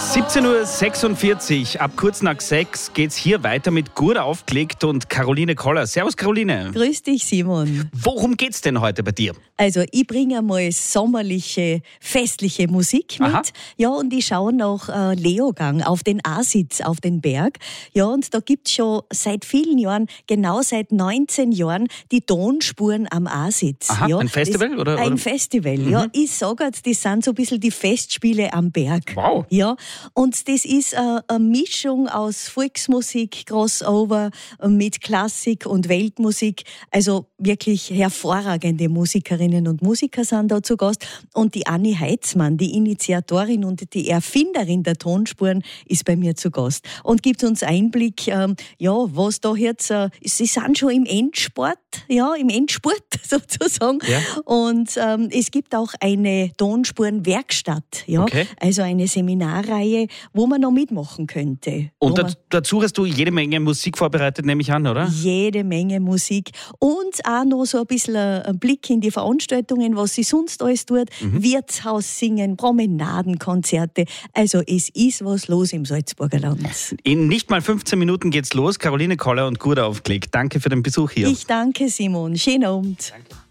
17.46 Uhr, ab kurz nach 6 geht's hier weiter mit Gut aufgelegt und Caroline Koller. Servus Caroline. Grüß dich, Simon. Worum geht's denn heute bei dir? Also ich bringe einmal sommerliche, festliche Musik mit. Aha. Ja, und ich schaue nach Leogang auf den Aasitz, auf den Berg. Ja, und da gibt's schon seit vielen Jahren, genau seit 19 Jahren, die Tonspuren am Aasitz. Aha, ja, ein Festival? Oder? Ein Festival, ja. Ich sage jetzt, das sind so ein bisschen die Festspiele am Berg. Wow. Ja, und das ist eine Mischung aus Volksmusik, Crossover mit Klassik und Weltmusik. Also wirklich hervorragende Musikerinnen und Musiker sind da zu Gast. Und die Anni Heitzmann, die Initiatorin und die Erfinderin der Tonspuren, ist bei mir zu Gast und gibt uns Einblick, was da jetzt, sie sind schon im Endspurt sozusagen. Ja. Und es gibt auch eine Tonspurenwerkstatt, ja, Okay. also eine Seminarreihe, wo man noch mitmachen könnte. Und dazu hast du jede Menge Musik vorbereitet, nehme ich an, oder? Jede Menge Musik und auch noch so ein bisschen ein Blick in die Veranstaltungen, was sie sonst alles tut. Wirtshaus singen, Promenadenkonzerte. Also es ist was los im Salzburger Land. In nicht mal 15 Minuten geht's los. Caroline Koller und Gut aufgelegt. Danke für den Besuch hier. Ich danke, Simon. Schönen Abend. Danke.